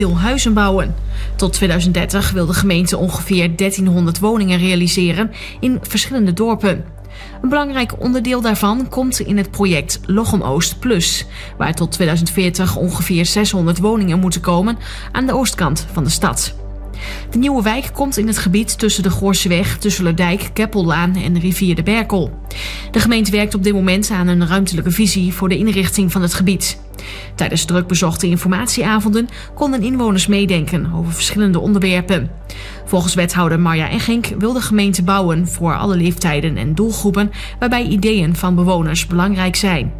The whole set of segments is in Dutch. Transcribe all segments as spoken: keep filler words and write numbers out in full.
veel huizen bouwen. Tot tweeduizend dertig wil de gemeente ongeveer dertienhonderd woningen realiseren in verschillende dorpen. Een belangrijk onderdeel daarvan komt in het project Lochem Oost Plus, waar tot tweeduizend veertig ongeveer zeshonderd woningen moeten komen aan de oostkant van de stad. De nieuwe wijk komt in het gebied tussen de Goorseweg, Tusselerdijk, Keppellaan en Rivier de Berkel. De gemeente werkt op dit moment aan een ruimtelijke visie voor de inrichting van het gebied. Tijdens druk bezochte informatieavonden konden inwoners meedenken over verschillende onderwerpen. Volgens wethouder Marja Eggink wil de gemeente bouwen voor alle leeftijden en doelgroepen, waarbij ideeën van bewoners belangrijk zijn.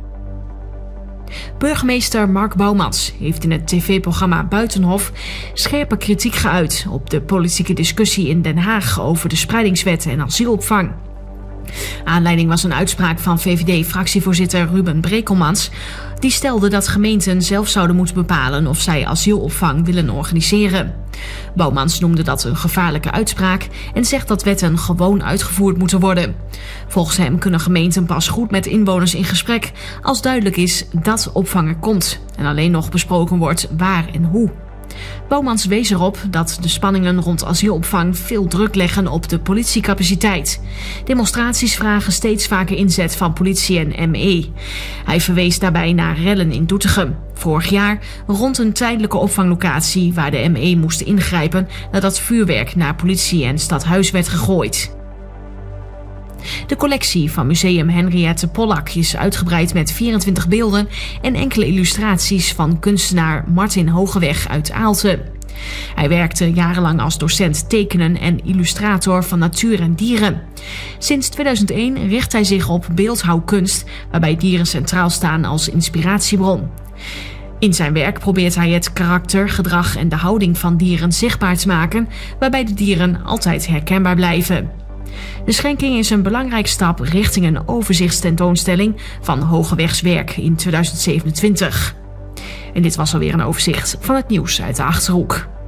Burgemeester Mark Boumans heeft in het tv-programma Buitenhof scherpe kritiek geuit op de politieke discussie in Den Haag over de spreidingswet en asielopvang. Aanleiding was een uitspraak van V V D-fractievoorzitter Ruben Brekelmans. Die stelde dat gemeenten zelf zouden moeten bepalen of zij asielopvang willen organiseren. Boumans noemde dat een gevaarlijke uitspraak en zegt dat wetten gewoon uitgevoerd moeten worden. Volgens hem kunnen gemeenten pas goed met inwoners in gesprek als duidelijk is dat opvang er komt en alleen nog besproken wordt waar en hoe. Boumans wees erop dat de spanningen rond asielopvang veel druk leggen op de politiecapaciteit. Demonstraties vragen steeds vaker inzet van politie en M E. Hij verwees daarbij naar rellen in Doetinchem. Vorig jaar rond een tijdelijke opvanglocatie waar de M E moest ingrijpen nadat vuurwerk naar politie en stadhuis werd gegooid. De collectie van museum Henriette Pollack is uitgebreid met vierentwintig beelden en enkele illustraties van kunstenaar Martin Hogeweg uit Aalten. Hij werkte jarenlang als docent tekenen en illustrator van natuur en dieren. Sinds tweeduizend één richt hij zich op beeldhouwkunst, waarbij dieren centraal staan als inspiratiebron. In zijn werk probeert hij het karakter, gedrag en de houding van dieren zichtbaar te maken, waarbij de dieren altijd herkenbaar blijven. De schenking is een belangrijke stap richting een overzichtstentoonstelling van Hogewegs werk in tweeduizend zevenentwintig. En dit was alweer een overzicht van het nieuws uit de Achterhoek.